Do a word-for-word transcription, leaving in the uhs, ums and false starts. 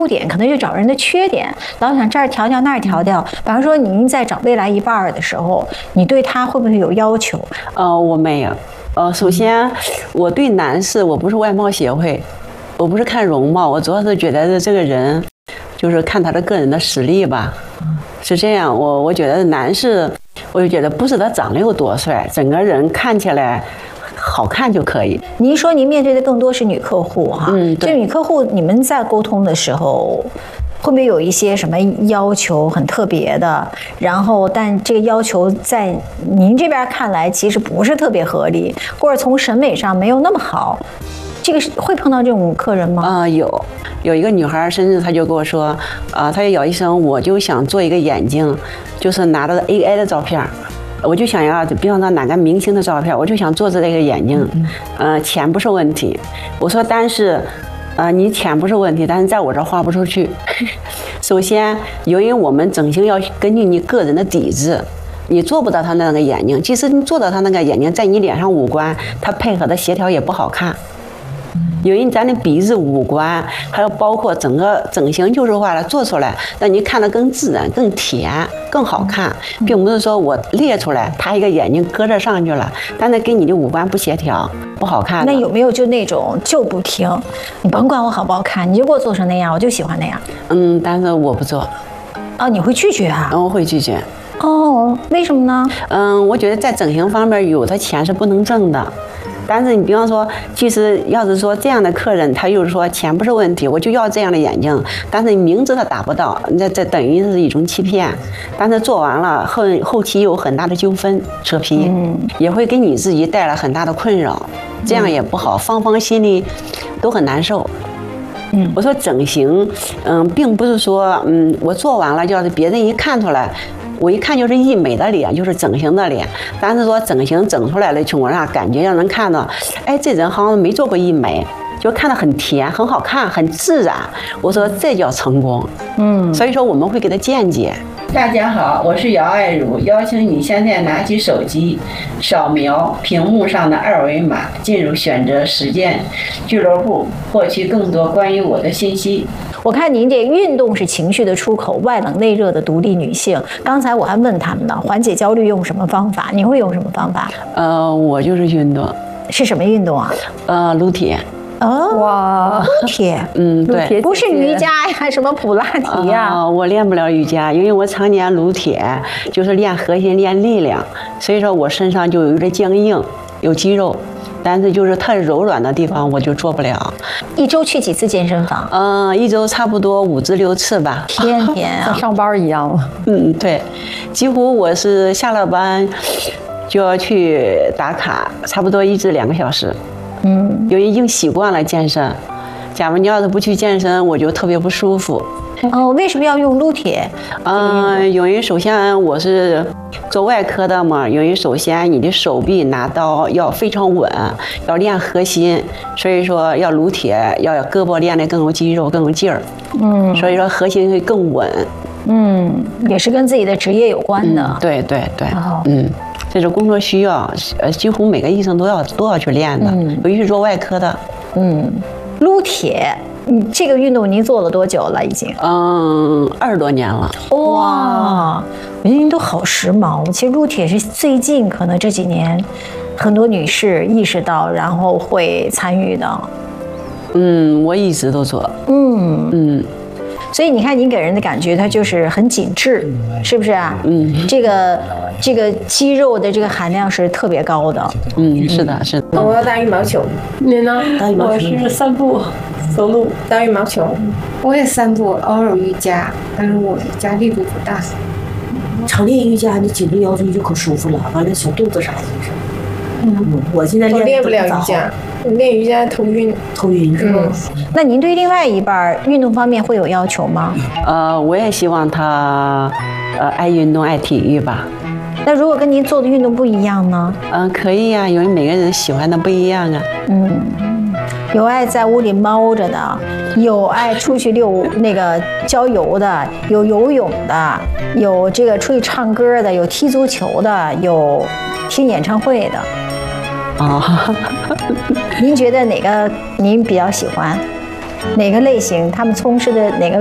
优点，可能就找人的缺点，老想这儿调调那儿调调。比方说，您在找未来一半儿的时候，你对他会不会有要求？ 呃，我没有。呃，首先，我对男士，我不是外貌协会，我不是看容貌，我主要是觉得这个人，就是看他的个人的实力吧。是这样，我我觉得男士，我就觉得不是他长得有多帅，整个人看起来好看就可以。 您说您面对的更多是女客户哈， 嗯， 这女客户你们在沟通的时候，会不会有一些什么要求很特别的？然后，但这个要求在您这边看来其实不是特别合理，或者从审美上没有那么好，这个是会碰到这种客人吗？ 啊、呃，有有一个女孩，甚至她就跟我说，啊、呃，她咬一声，我就想做一个眼睛，就是拿着 A I 的照片。我就想要，比方说哪个明星的照片，我就想做这个眼睛，呃，钱不是问题。我说，但是，呃，你钱不是问题，但是在我这儿花不出去。首先，由于我们整形要根据你个人的底子，你做不到他那个眼睛，即使你做到他那个眼睛，在你脸上五官，它配合的协调也不好看。由于咱的鼻子、五官，还有包括整个整形，就是话了做出来，让你看得更自然、更甜、更好看，并不是说我列出来，他一个眼睛搁这上去了，但是跟你的五官不协调，不好看。 那有没有就那种就不听，你甭管我好不好看，你就给我做成那样，我就喜欢那样。 嗯，但是我不做。 啊，你会拒绝啊？ 嗯，我会拒绝。 哦，为什么呢？ 嗯，我觉得在整形方面，有的钱是不能挣的。但是你比方说，其实要是说这样的客人，他又是说钱不是问题，我就要这样的眼睛，但是你明知他达不到，那这等于是一种欺骗。但是做完了后后期有很大的纠纷扯皮，嗯，也会给你自己带来很大的困扰，这样也不好，双方心里都很难受。嗯，我说整形，嗯，并不是说，嗯，我做完了，要是别人一看出来。我一看就是医美的脸，就是整形的脸。但是说整形整出来的情况下，感觉让人看到，哎，这人好像没做过医美，就看得很甜、很好看、很自然。我说这叫成功。嗯，所以说我们会给他见解。 大家好，我是姚爱茹，邀请你现在拿起手机，扫描屏幕上的二维码，进入选择实践俱乐部，获取更多关于我的信息。 我看您这运动是情绪的出口，外冷内热的独立女性。刚才我还问他们呢，缓解焦虑用什么方法？你会用什么方法？ 呃，我就是运动。 是什么运动啊？ 呃，撸铁。 哦，哇，撸铁， 嗯，对， 不是瑜伽呀，什么普拉提呀、 啊？我练不了瑜伽，因为我常年撸铁，就是练核心、练力量，所以说我身上就有点僵硬，有肌肉。但是就是太柔软的地方我就做不了。 一周去几次健身房？ 嗯、呃，一周差不多五至六次吧。 天天啊， 像上班一样了。 嗯，对，几乎我是下了班就要去打卡，差不多一至两个小时。嗯，由于已经习惯了健身，假如你要是不去健身，我就特别不舒服。 哦，为什么要用撸铁？ 嗯、呃，由于首先我是做外科的嘛，由于首先你的手臂拿刀要非常稳，要练核心，所以说要撸铁，要胳膊练得更有肌肉、更有劲儿。嗯，所以说核心会更稳。 嗯，也是跟自己的职业有关的。 嗯、对对对， 哦、 嗯。这是工作需要，呃，几乎每个医生都要都要去练的，嗯、尤其是做外科的。 嗯，撸铁，嗯，这个运动您做了多久了？已经？ 嗯，二十多年了。 哇，我觉得您都好时髦。其实撸铁是最近可能这几年很多女士意识到，然后会参与的。 嗯，我一直都做。嗯嗯。 所以你看，您给人的感觉它就是很紧致，是不是啊？嗯，这个这个肌肉的这个含量是特别高的。 嗯，是的，是的。 我要打羽毛球， 你呢？ 打羽毛球。 我是散步、走路。 打羽毛球，我也散步，偶尔瑜伽，但是我瑜伽力度不大。 常练瑜伽，你颈椎腰椎就可舒服了，完了小肚子啥的也是。嗯，我现在练我练不了瑜伽，我练瑜伽头晕， 头晕是吧？ 嗯，那您对另外一半运动方面会有要求吗？ 呃，我也希望他，呃，爱运动、爱体育吧。 那如果跟您做的运动不一样呢？ 嗯、呃，可以呀、啊，因为每个人喜欢的不一样啊。 嗯，有爱在屋里猫着的，有爱出去遛那个郊游的，有游泳的，有这个出去唱歌的，有踢足球的，有听演唱会的。 啊、哦， 您觉得哪个您比较喜欢？ 哪个类型，他们从事的哪个